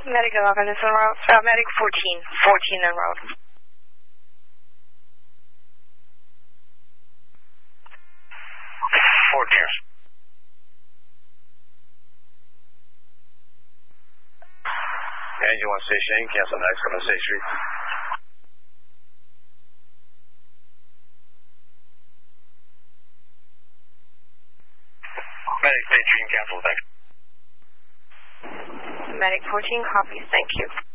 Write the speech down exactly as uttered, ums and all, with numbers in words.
Medic eleven is en route. Uh, Medic fourteen. fourteen en route. fourteen. Engine one station, cancel next, come to State Street. Medic State Street, cancel next. Medic fourteen copies, thank you.